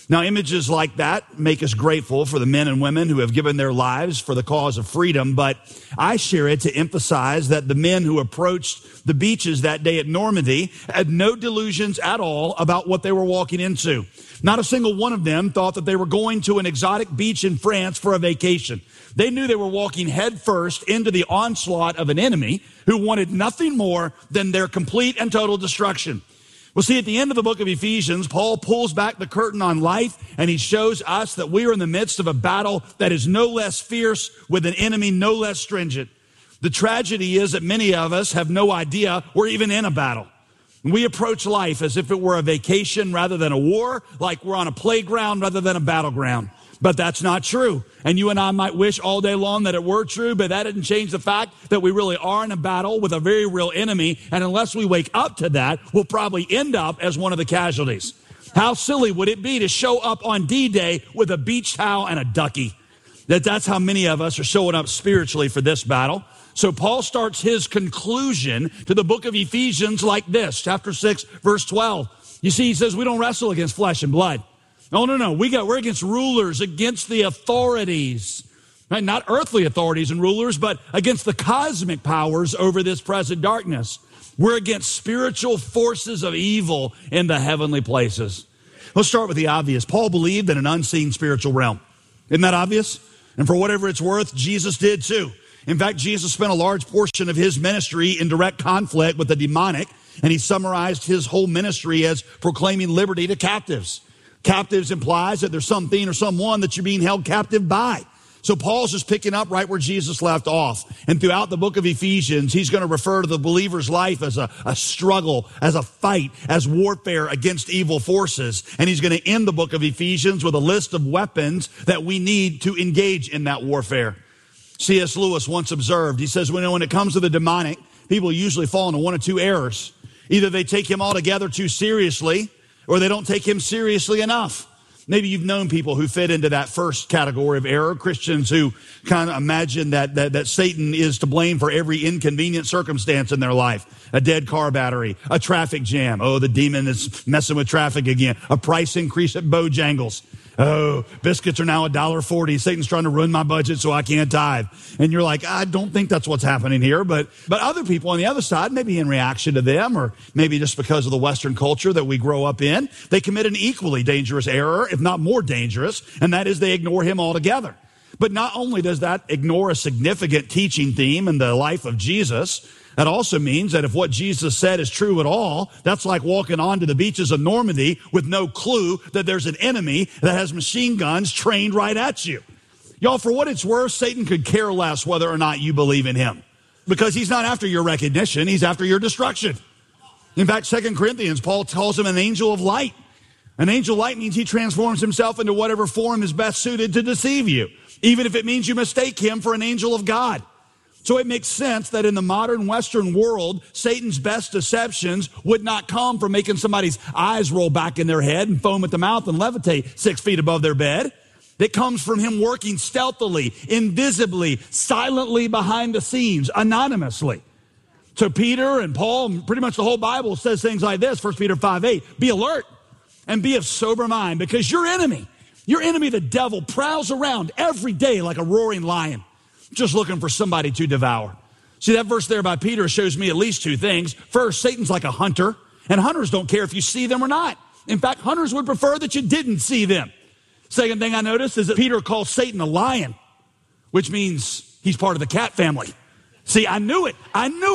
S15: Now, images like that make us grateful for the men and women who have given their lives for the cause of freedom, but I share it to emphasize that the men who approached the beaches that day at Normandy had no delusions at all about what they were walking into. Not a single one of them thought that they were going to an exotic beach in France for a vacation. They knew they were walking headfirst into the onslaught of an enemy who wanted nothing more than their complete and total destruction. Well, see, at the end of the book of Ephesians, Paul pulls back the curtain on life, and he shows us that we are in the midst of a battle that is no less fierce with an enemy no less stringent. The tragedy is that many of us have no idea we're even in a battle. We approach life as if it were a vacation rather than a war, like we're on a playground rather than a battleground. But that's not true. And you and I might wish all day long that it were true, but that didn't change the fact that we really are in a battle with a very real enemy. And unless we wake up to that, we'll probably end up as one of the casualties. How silly would it be to show up on D-Day with a beach towel and a ducky? That's how many of us are showing up spiritually for this battle. So Paul starts his conclusion to the book of Ephesians like this, chapter 6, verse 12. You see, he says, we don't wrestle against flesh and blood. No. We're against rulers, against the authorities. Right? Not earthly authorities and rulers, but against the cosmic powers over this present darkness. We're against spiritual forces of evil in the heavenly places. Let's start with the obvious. Paul believed in an unseen spiritual realm. Isn't that obvious? And for whatever it's worth, Jesus did too. In fact, Jesus spent a large portion of his ministry in direct conflict with the demonic, and he summarized his whole ministry as proclaiming liberty to captives. Captives implies that there's something or someone that you're being held captive by. So Paul's just picking up right where Jesus left off. And throughout the book of Ephesians, he's going to refer to the believer's life as a struggle, as a fight, as warfare against evil forces. And he's going to end the book of Ephesians with a list of weapons that we need to engage in that warfare. C.S. Lewis once observed, he says, when it comes to the demonic, people usually fall into one of two errors. Either they take him altogether too seriously, or they don't take him seriously enough. Maybe you've known people who fit into that first category of error, Christians who kind of imagine that Satan is to blame for every inconvenient circumstance in their life. A dead car battery, a traffic jam. Oh, the demon is messing with traffic again. A price increase at Bojangles. Oh, biscuits are now $1.40. Satan's trying to ruin my budget so I can't tithe. And you're like, I don't think that's what's happening here. But other people on the other side, maybe in reaction to them, or maybe just because of the Western culture that we grow up in, they commit an equally dangerous error, if not more dangerous, and that is they ignore him altogether. But not only does that ignore a significant teaching theme in the life of Jesus, that also means that if what Jesus said is true at all, that's like walking onto the beaches of Normandy with no clue that there's an enemy that has machine guns trained right at you. Y'all, for what it's worth, Satan could care less whether or not you believe in him, because he's not after your recognition, he's after your destruction. In fact, 2 Corinthians, Paul calls him an angel of light. An angel of light means he transforms himself into whatever form is best suited to deceive you, even if it means you mistake him for an angel of God. So it makes sense that in the modern Western world, Satan's best deceptions would not come from making somebody's eyes roll back in their head and foam at the mouth and levitate 6 feet above their bed. It comes from him working stealthily, invisibly, silently behind the scenes, anonymously. So Peter and Paul, and pretty much the whole Bible says things like this, 1 Peter 5:8, be alert and be of sober mind, because your enemy, the devil, prowls around every day like a roaring lion, just looking for somebody to devour. See, that verse there by Peter shows me at least two things. First, Satan's like a hunter, and hunters don't care if you see them or not. In fact, hunters would prefer that you didn't see them. Second thing I noticed is that Peter calls Satan a lion, which means he's part of the cat family. See, I knew it.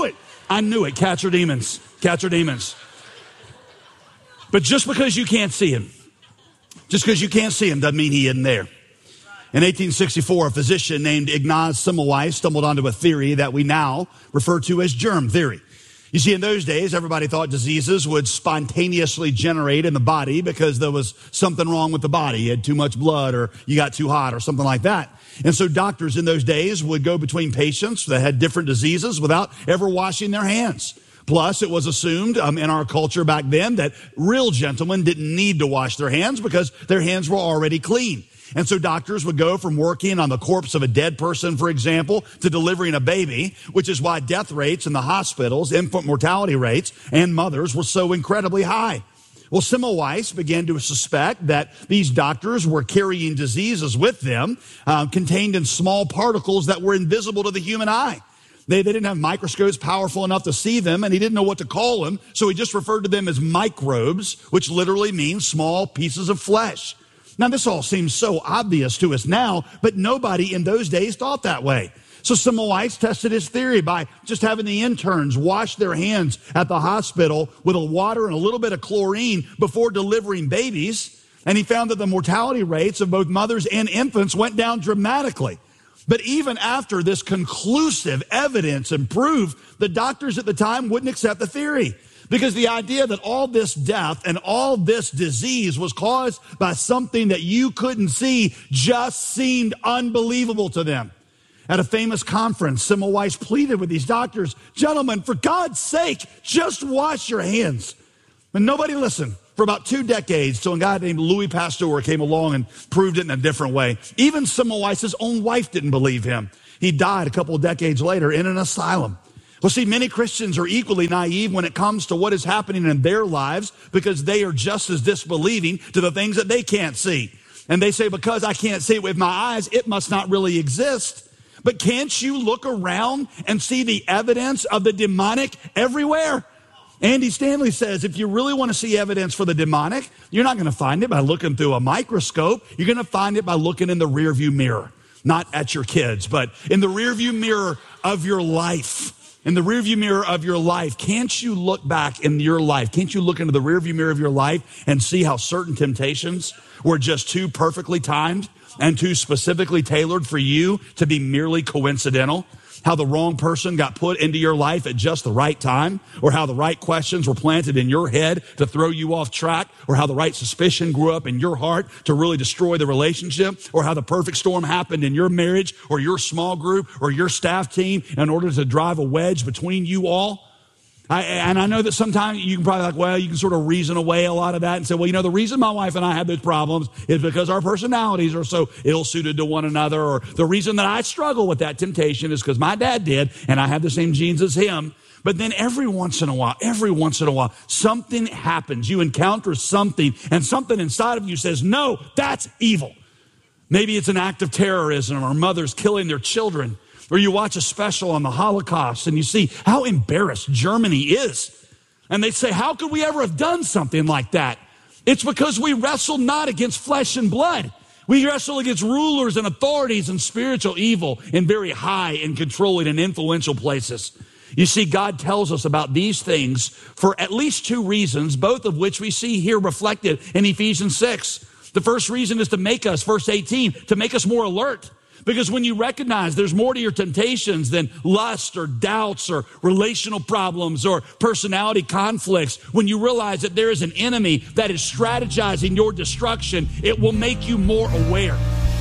S15: Cats are demons. But just because you can't see him doesn't mean he isn't there. In 1864, a physician named Ignaz Semmelweis stumbled onto a theory that we now refer to as germ theory. You see, in those days, everybody thought diseases would spontaneously generate in the body because there was something wrong with the body. You had too much blood, or you got too hot, or something like that. And so doctors in those days would go between patients that had different diseases without ever washing their hands. Plus, it was assumed in our culture back then that real gentlemen didn't need to wash their hands because their hands were already clean. And so doctors would go from working on the corpse of a dead person, for example, to delivering a baby, which is why death rates in the hospitals, infant mortality rates, and mothers were so incredibly high. Well, Semmelweis began to suspect that these doctors were carrying diseases with them contained in small particles that were invisible to the human eye. They didn't have microscopes powerful enough to see them, and he didn't know what to call them, so he just referred to them as microbes, which literally means small pieces of flesh. Now, this all seems so obvious to us now, but nobody in those days thought that way. So Semmelweis tested his theory by just having the interns wash their hands at the hospital with water and a little bit of chlorine before delivering babies, and he found that the mortality rates of both mothers and infants went down dramatically. But even after this conclusive evidence and proof, the doctors at the time wouldn't accept the theory, because the idea that all this death and all this disease was caused by something that you couldn't see just seemed unbelievable to them. At a famous conference, Semmelweis pleaded with these doctors, "Gentlemen, for God's sake, just wash your hands." But nobody listened for about 2 decades till a guy named Louis Pasteur came along and proved it in a different way. Even Semmelweis' own wife didn't believe him. He died a couple of decades later in an asylum. Well, see, many Christians are equally naive when it comes to what is happening in their lives because they are just as disbelieving to the things that they can't see. And they say, because I can't see it with my eyes, it must not really exist. But can't you look around and see the evidence of the demonic everywhere? Andy Stanley says if you really want to see evidence for the demonic, you're not going to find it by looking through a microscope. You're going to find it by looking in the rearview mirror. Not at your kids, but in the rearview mirror of your life. In the rearview mirror of your life. Can't you look back in your life? Can't you look into the rearview mirror of your life and see how certain temptations were just too perfectly timed and too specifically tailored for you to be merely coincidental? How the wrong person got put into your life at just the right time, or how the right questions were planted in your head to throw you off track, or how the right suspicion grew up in your heart to really destroy the relationship, or how the perfect storm happened in your marriage or your small group or your staff team in order to drive a wedge between you all. And I know that sometimes you can probably you can sort of reason away a lot of that and say, well, the reason my wife and I have those problems is because our personalities are so ill-suited to one another, or the reason that I struggle with that temptation is because my dad did and I have the same genes as him. But then every once in a while, something happens. You encounter something, and something inside of you says, no, that's evil. Maybe it's an act of terrorism, or mothers killing their children. Or you watch a special on the Holocaust and you see how embarrassed Germany is. And they say, how could we ever have done something like that? It's because we wrestle not against flesh and blood. We wrestle against rulers and authorities and spiritual evil in very high and controlling and influential places. You see, God tells us about these things for at least 2 reasons, both of which we see here reflected in Ephesians 6. The first reason is to make us, verse 18, to make us more alert. Because when you recognize there's more to your temptations than lust or doubts or relational problems or personality conflicts, when you realize that there is an enemy that is strategizing your destruction, it will make you more aware.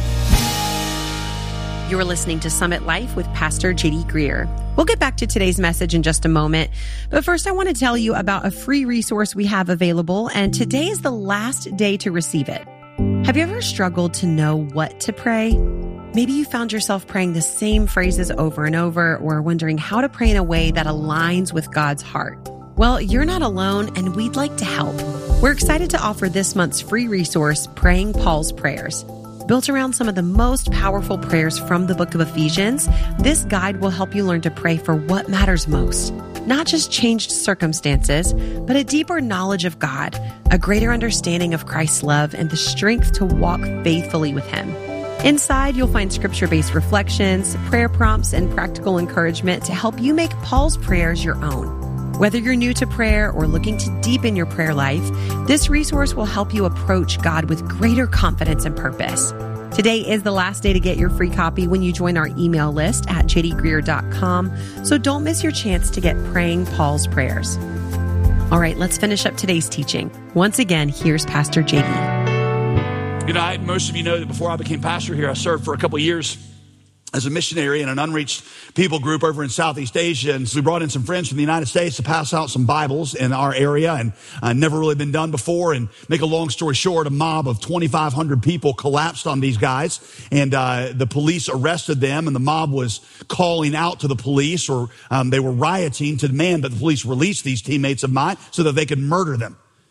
S16: You're listening to Summit Life with Pastor J.D. Greer. We'll get back to today's message in just a moment. But first, I want to tell you about a free resource we have available, and today is the last day to receive it. Have you ever struggled to know what to pray? Maybe you found yourself praying the same phrases over and over, or wondering how to pray in a way that aligns with God's heart. Well, you're not alone, and we'd like to help. We're excited to offer this month's free resource, Praying Paul's Prayers. Built around some of the most powerful prayers from the book of Ephesians, this guide will help you learn to pray for what matters most. Not just changed circumstances, but a deeper knowledge of God, a greater understanding of Christ's love, and the strength to walk faithfully with Him. Inside, you'll find scripture-based reflections, prayer prompts, and practical encouragement to help you make Paul's prayers your own. Whether you're new to prayer or looking to deepen your prayer life, this resource will help you approach God with greater confidence and purpose. Today is the last day to get your free copy when you join our email list at jdgreer.com, so don't miss your chance to get Praying Paul's Prayers. All right, let's finish up today's teaching. Once again, here's Pastor J.D.
S15: Most of you know that before I became pastor here, I served for a couple of years as a missionary in an unreached people group over in Southeast Asia. And so we brought in some friends from the United States to pass out some Bibles in our area, and never really been done before. And make a long story short, a mob of 2,500 people collapsed on these guys, and the police arrested them, and the mob was calling out to the police, or they were rioting to demand that the police release these teammates of mine so that they could murder them.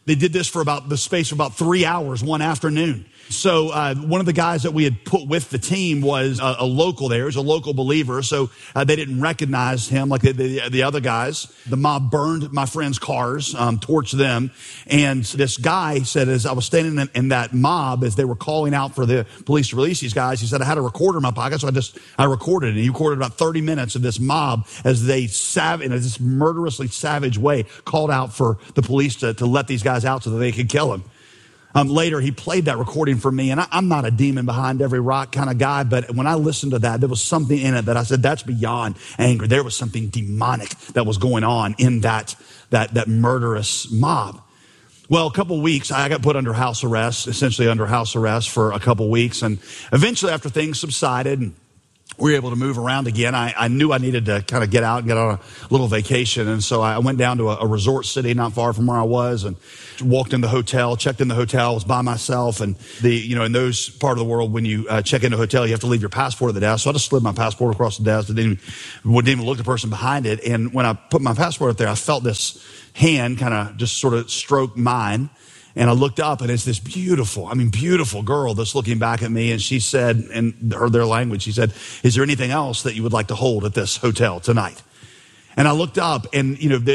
S15: They did this for about 3 hours one afternoon. So one of the guys that we had put with the team was a local there. He was a local believer. So they didn't recognize him like the other guys. The mob burned my friends' cars, torched them. And this guy said, as I was standing in that mob, as they were calling out for the police to release these guys, he said, I had a recorder in my pocket. So I recorded it. And he recorded about 30 minutes of this mob as they in this murderously savage way called out for the police to let these guys out so that they could kill him. Later, he played that recording for me, and I'm not a demon behind every rock kind of guy, but when I listened to that, there was something in it that I said, that's beyond anger. There was something demonic that was going on in that murderous mob. Well, a couple of weeks, I got put under house arrest, essentially under house arrest for a couple of weeks, and eventually after things subsided and we were able to move around again, I knew I needed to kind of get out and get on a little vacation. And so I went down to a resort city not far from where I was and walked in the hotel, checked in the hotel, was by myself. And in those part of the world, when you check into a hotel, you have to leave your passport at the desk. So I just slid my passport across the desk. Wouldn't even look at the person behind it. And when I put my passport up there, I felt this hand kind of just sort of stroke mine. And I looked up, and it's this beautiful girl that's looking back at me. And she said, in their language, she said, is there anything else that you would like to hold at this hotel tonight? And I looked up, and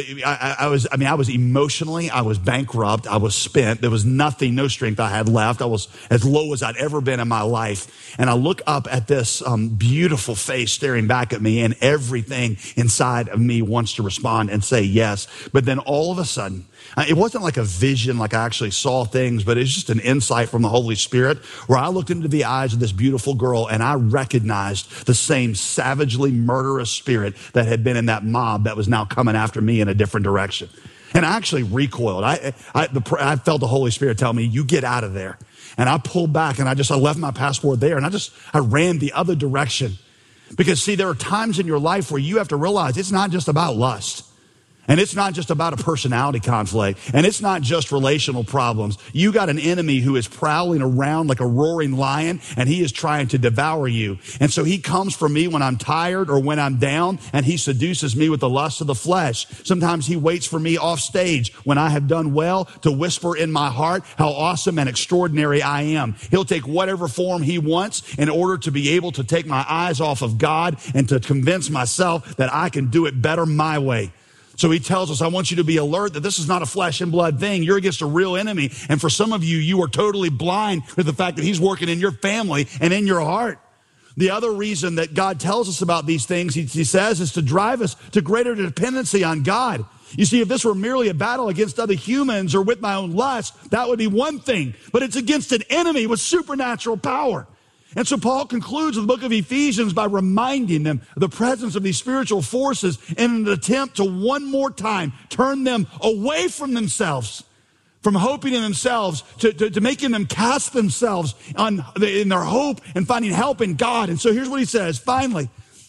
S15: I was emotionally, I was bankrupt, I was spent. There was nothing, no strength I had left. I was as low as I'd ever been in my life. And I look up at this beautiful face staring back at me, and everything inside of me wants to respond and say yes. But then all of a sudden, it wasn't like a vision, like I actually saw things, but it's just an insight from the Holy Spirit where I looked into the eyes of this beautiful girl and I recognized the same savagely murderous spirit that had been in that mob that was now coming after me in a different direction. And I actually recoiled. I felt the Holy Spirit tell me, you get out of there. And I pulled back and I left my passport there and I ran the other direction. Because see, there are times in your life where you have to realize it's not just about lust. And it's not just about a personality conflict. And it's not just relational problems. You got an enemy who is prowling around like a roaring lion, and he is trying to devour you. And so he comes for me when I'm tired or when I'm down, and he seduces me with the lust of the flesh. Sometimes he waits for me off stage when I have done well to whisper in my heart how awesome and extraordinary I am. He'll take whatever form he wants in order to be able to take my eyes off of God and to convince myself that I can do it better my way. So he tells us, I want you to be alert that this is not a flesh and blood thing. You're against a real enemy. And for some of you, you are totally blind to the fact that he's working in your family and in your heart. The other reason that God tells us about these things, he says, is to drive us to greater dependency on God. You see, if this were merely a battle against other humans or with my own lust, that would be one thing. But it's against an enemy with supernatural power. And so Paul concludes the book of Ephesians by reminding them of the presence of these spiritual forces in an attempt to one more time turn them away from themselves, from hoping in themselves to making them cast themselves in their hope and finding help in God. And so here's what he says, finally,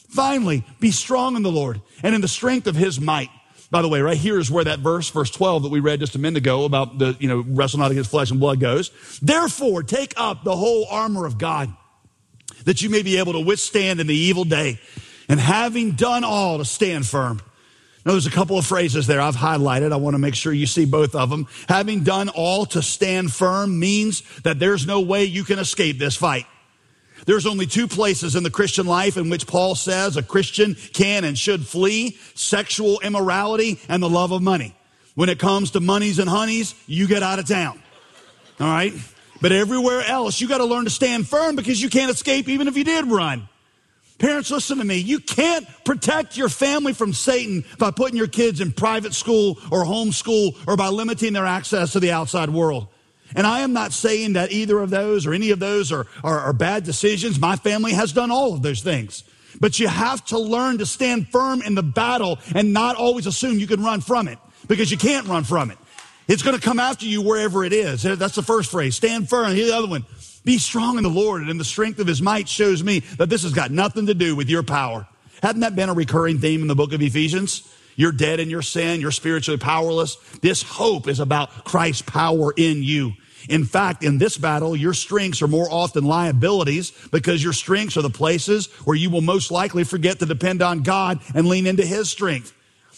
S15: be strong in the Lord and in the strength of his might. By the way, right here is where that verse 12 that we read just a minute ago about the, wrestle not against flesh and blood goes. Therefore, take up the whole armor of God, that you may be able to withstand in the evil day, and having done all, to stand firm. Now, there's a couple of phrases there I've highlighted. I want to make sure you see both of them. Having done all to stand firm means that there's no way you can escape this fight. There's only two places in the Christian life in which Paul says a Christian can and should flee: sexual immorality and the love of money. When it comes to monies and honeys, you get out of town. All right? But everywhere else, you got to learn to stand firm because you can't escape even if you did run. Parents, listen to me. You can't protect your family from Satan by putting your kids in private school or homeschool or by limiting their access to the outside world. And I am not saying that either of those or any of those are bad decisions. My family has done all of those things. But you have to learn to stand firm in the battle and not always assume you can run from it, because you can't run from it. It's going to come after you wherever it is. That's the first phrase. Stand firm. Here's the other one. Be strong in the Lord, and in the strength of his might shows me that this has got nothing to do with your power. Hadn't that been a recurring theme in the book of Ephesians? You're dead in your sin. You're spiritually powerless. This hope is about Christ's power in you. In fact, in this battle, your strengths are more often liabilities, because your strengths are the places where you will most likely forget to depend on God and lean into his strength.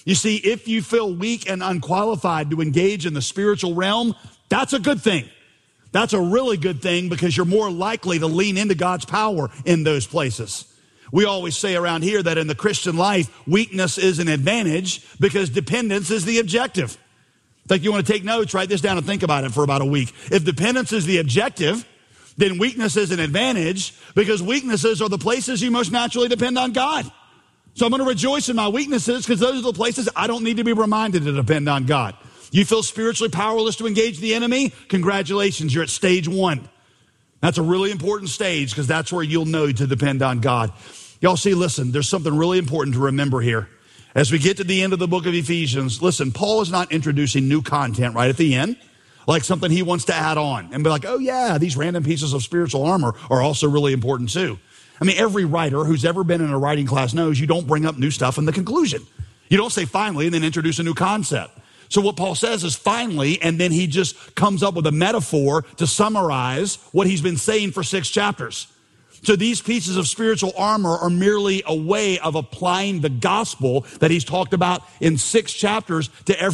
S15: You see, if you feel weak and unqualified to engage in the spiritual realm, that's a good thing. That's a really good thing because you're more likely to lean into God's power in those places. We always say around here that in the Christian life, weakness is an advantage because dependence is the objective. In fact, you want to take notes, write this down and think about it for about a week. If dependence is the objective, then weakness is an advantage because weaknesses are the places you most naturally depend on God. So I'm going to rejoice in my weaknesses because those are the places I don't need to be reminded to depend on God. You feel spiritually powerless to engage the enemy? Congratulations, you're at stage 1. That's a really important stage because that's where you'll know to depend on God. Y'all see, listen, there's something really important to remember here. As we get to the end of the book of Ephesians, listen, Paul is not introducing new content right at the end, like something he wants to add on and be like, oh yeah, these random pieces of spiritual armor are also really important too. I mean, every writer who's ever been in a writing class knows you don't bring up new stuff in the conclusion. You don't say finally and then introduce a new concept. So what Paul says is finally, and then he just comes up with a metaphor to summarize what he's been saying for 6 chapters. So these pieces of spiritual armor are merely a way of applying the gospel that he's talked about in 6 chapters to every